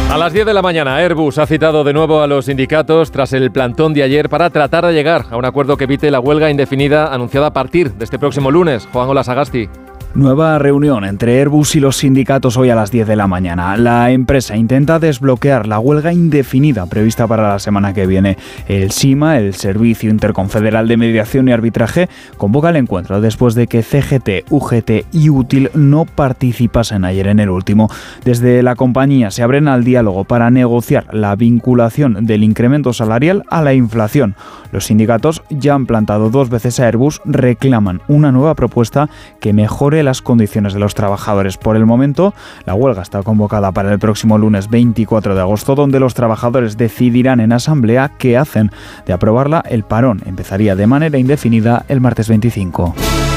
A las 10 de la mañana, Airbus ha citado de nuevo a los sindicatos tras el plantón de ayer para tratar de llegar a un acuerdo que evite la huelga indefinida anunciada a partir de este próximo lunes. Juan Olasagasti. Nueva reunión entre Airbus y los sindicatos hoy a las 10 de la mañana. La empresa intenta desbloquear la huelga indefinida prevista para la semana que viene. El SIMA, el Servicio Interconfederal de Mediación y Arbitraje, convoca el encuentro después de que CGT, UGT y Útil no participasen ayer en el último. Desde la compañía se abren al diálogo para negociar la vinculación del incremento salarial a la inflación. Los sindicatos ya han plantado 2 veces a Airbus, reclaman una nueva propuesta que mejore las condiciones de los trabajadores. Por el momento, la huelga está convocada para el próximo lunes 24 de agosto, donde los trabajadores decidirán en asamblea qué hacen. De aprobarla, el parón empezaría de manera indefinida el martes 25.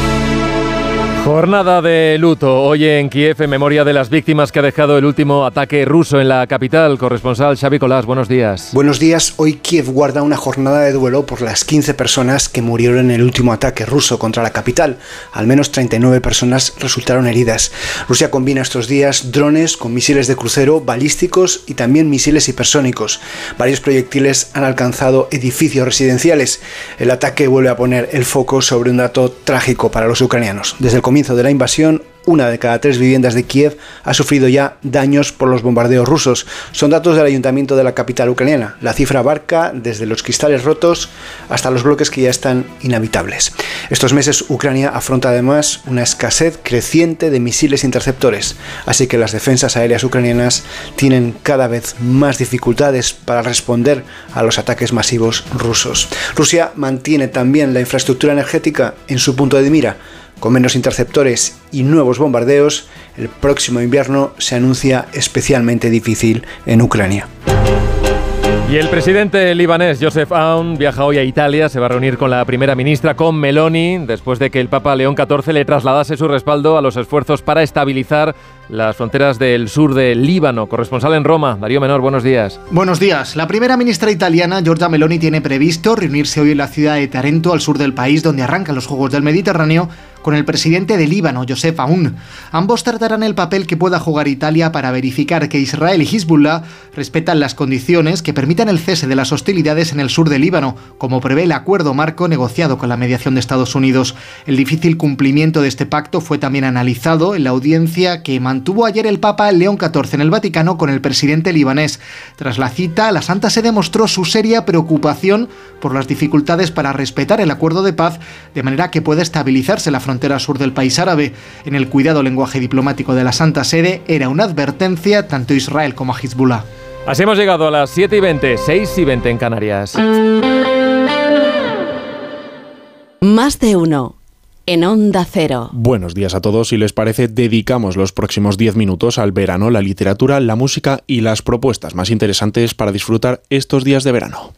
Jornada de luto hoy en Kiev en memoria de las víctimas que ha dejado el último ataque ruso en la capital. Corresponsal Xavi Colás, buenos días. Buenos días. Hoy Kiev guarda una jornada de duelo por las 15 personas que murieron en el último ataque ruso contra la capital. Al menos 39 personas resultaron heridas. Rusia combina estos días drones con misiles de crucero, balísticos y también misiles hipersónicos. Varios proyectiles han alcanzado edificios residenciales. El ataque vuelve a poner el foco sobre un dato trágico para los ucranianos. Desde el comienzo de la invasión, 1 de cada 3 viviendas de Kiev ha sufrido ya daños por los bombardeos rusos. Son datos del ayuntamiento de la capital ucraniana. La cifra abarca desde los cristales rotos hasta los bloques que ya están inhabitables. Estos meses Ucrania afronta además una escasez creciente de misiles interceptores, así que las defensas aéreas ucranianas tienen cada vez más dificultades para responder a los ataques masivos rusos. Rusia mantiene también la infraestructura energética en su punto de mira. Con menos interceptores y nuevos bombardeos, el próximo invierno se anuncia especialmente difícil en Ucrania. Y el presidente libanés Joseph Aoun viaja hoy a Italia, se va a reunir con la primera ministra, con Meloni, después de que el Papa León XIV le trasladase su respaldo a los esfuerzos para estabilizar las fronteras del sur del Líbano. Corresponsal en Roma, Darío Menor, buenos días. Buenos días. La primera ministra italiana, Giorgia Meloni, tiene previsto reunirse hoy en la ciudad de Tarento, al sur del país, donde arrancan los Juegos del Mediterráneo, con el presidente de Líbano, Joseph Aoun. Ambos tratarán el papel que pueda jugar Italia para verificar que Israel y Hezbollah respetan las condiciones que permitan el cese de las hostilidades en el sur del Líbano, como prevé el acuerdo marco negociado con la mediación de Estados Unidos. El difícil cumplimiento de este pacto fue también analizado en la audiencia que mantuvo ayer el Papa León XIV en el Vaticano con el presidente libanés. Tras la cita, la Santa Sede mostró su seria preocupación por las dificultades para respetar el acuerdo de paz, de manera que pueda estabilizarse la frontera sur del país árabe. En el cuidado lenguaje diplomático de la Santa Sede era una advertencia tanto a Israel como a Hezbollah. Así hemos llegado a las 7:20, 6:20 en Canarias. Más de uno. En Onda Cero. Buenos días a todos. Si les parece, dedicamos los próximos 10 minutos al verano, la literatura, la música y las propuestas más interesantes para disfrutar estos días de verano.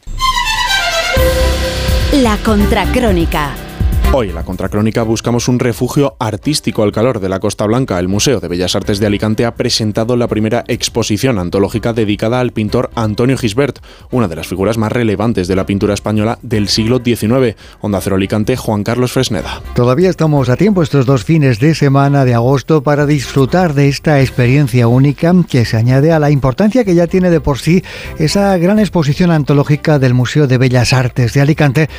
La Contracrónica. Hoy en la Contracrónica buscamos un refugio artístico al calor de la Costa Blanca. El Museo de Bellas Artes de Alicante ha presentado la primera exposición antológica dedicada al pintor Antonio Gisbert, una de las figuras más relevantes de la pintura española del siglo XIX. Onda Cero Alicante, Juan Carlos Fresneda. Todavía estamos a tiempo estos 2 fines de semana de agosto para disfrutar de esta experiencia única que se añade a la importancia que ya tiene de por sí esa gran exposición antológica del Museo de Bellas Artes de Alicante,